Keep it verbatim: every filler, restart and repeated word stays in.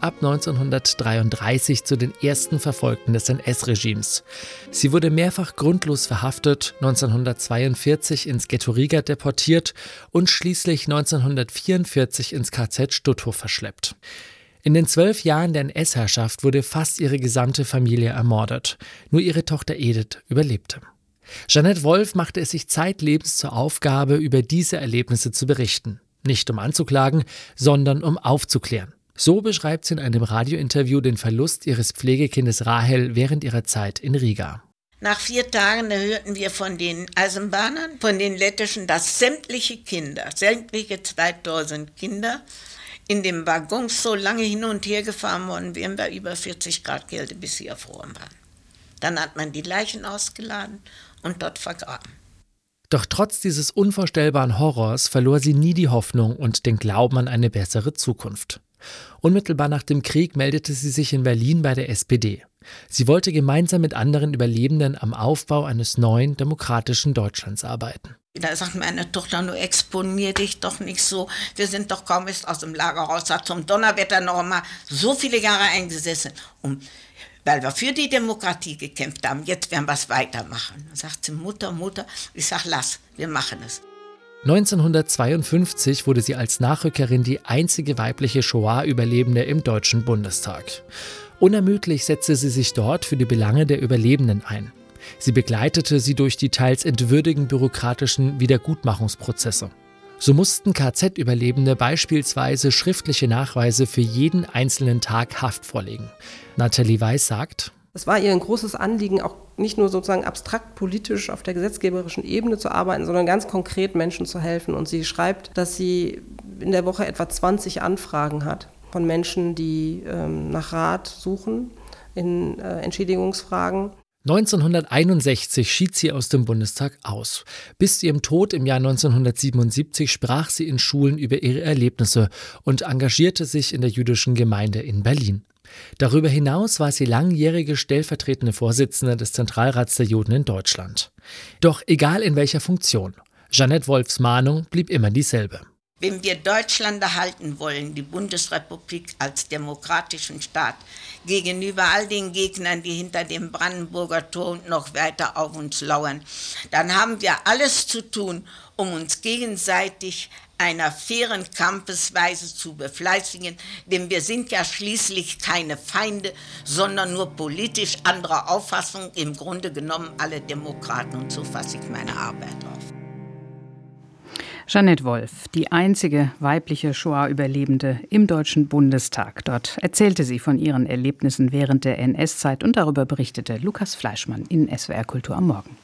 ab neunzehnhundertdreiunddreißig zu den ersten Verfolgten des N S-Regimes. Sie wurde mehrfach grundlos verhaftet, neunzehnhundertzweiundvierzig ins Ghetto Riga deportiert und schließlich neunzehnhundertvierundvierzig ins K Z Stutthof verschleppt. In den zwölf Jahren der N S-Herrschaft wurde fast ihre gesamte Familie ermordet. Nur ihre Tochter Edith überlebte. Jeanette Wolf machte es sich zeitlebens zur Aufgabe, über diese Erlebnisse zu berichten. Nicht um anzuklagen, sondern um aufzuklären. So beschreibt sie in einem Radiointerview den Verlust ihres Pflegekindes Rahel während ihrer Zeit in Riga. Nach vier Tagen hörten wir von den Eisenbahnern, von den Lettischen, dass sämtliche Kinder, sämtliche zweitausend Kinder in den Waggons so lange hin und her gefahren worden wären bei über vierzig Grad Kälte, bis sie erfroren waren. Dann hat man die Leichen ausgeladen und dort vergraben. Doch trotz dieses unvorstellbaren Horrors verlor sie nie die Hoffnung und den Glauben an eine bessere Zukunft. Unmittelbar nach dem Krieg meldete sie sich in Berlin bei der S P D. Sie wollte gemeinsam mit anderen Überlebenden am Aufbau eines neuen, demokratischen Deutschlands arbeiten. Da sagt meine Tochter, nur exponier dich doch nicht so. Wir sind doch kaum erst aus dem Lager raus, hat zum Donnerwetter noch einmal so viele Jahre eingesessen, um, weil wir für die Demokratie gekämpft haben. Jetzt werden wir es weitermachen. Dann sagt sie, Mutter, Mutter. Ich sag, lass, wir machen es. neunzehnhundertzweiundfünfzig wurde sie als Nachrückerin die einzige weibliche Shoah-Überlebende im Deutschen Bundestag. Unermüdlich setzte sie sich dort für die Belange der Überlebenden ein. Sie begleitete sie durch die teils entwürdigen bürokratischen Wiedergutmachungsprozesse. So mussten K Z-Überlebende beispielsweise schriftliche Nachweise für jeden einzelnen Tag Haft vorlegen. Nathalie Weiß sagt: Es war ihr ein großes Anliegen, auch nicht nur sozusagen abstrakt politisch auf der gesetzgeberischen Ebene zu arbeiten, sondern ganz konkret Menschen zu helfen. Und sie schreibt, dass sie in der Woche etwa zwanzig Anfragen hat von Menschen, die ähm, nach Rat suchen in äh, Entschädigungsfragen. neunzehnhunderteinundsechzig schied sie aus dem Bundestag aus. Bis zu ihrem Tod im Jahr neunzehnhundertsiebenundsiebzig sprach sie in Schulen über ihre Erlebnisse und engagierte sich in der jüdischen Gemeinde in Berlin. Darüber hinaus war sie langjährige stellvertretende Vorsitzende des Zentralrats der Juden in Deutschland. Doch egal in welcher Funktion, Jeanette Wolfs Mahnung blieb immer dieselbe. Wenn wir Deutschland erhalten wollen, die Bundesrepublik als demokratischen Staat, gegenüber all den Gegnern, die hinter dem Brandenburger Tor und noch weiter auf uns lauern, dann haben wir alles zu tun, um uns gegenseitig einer fairen Kampfesweise zu befleißigen, denn wir sind ja schließlich keine Feinde, sondern nur politisch anderer Auffassung, im Grunde genommen alle Demokraten, und so fasse ich meine Arbeit auf. Jeanette Wolf, die einzige weibliche Shoah-Überlebende im Deutschen Bundestag. Dort erzählte sie von ihren Erlebnissen während der N S-Zeit und darüber berichtete Lukas Fleischmann in S W R Kultur am Morgen.